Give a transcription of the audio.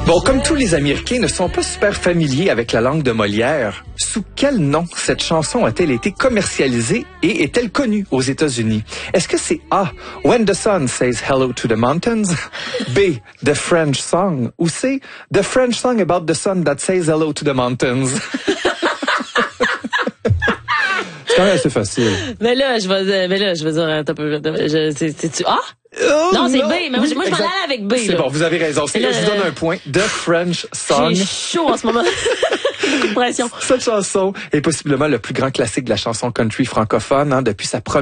Bon, comme tous les Américains ne sont pas super familiers avec la langue de Molière, sous quel nom cette chanson a-t-elle été commercialisée et est-elle connue aux États-Unis? Est-ce que c'est A, When the Sun Says Hello to the Mountains, B, The French Song, ou C, The French Song About the Sun That Says Hello to the Mountains? C'est quand même assez facile. Mais là, je vais dire un peu. C'est-tu A? Non, c'est B. Mais oui, moi, je m'en allais avec B. C'est bon, vous avez raison. Je vous donne un point. The French Song. J'ai chaud en ce moment. Pression. Cette chanson est possiblement le plus grand classique de la chanson country francophone, depuis sa première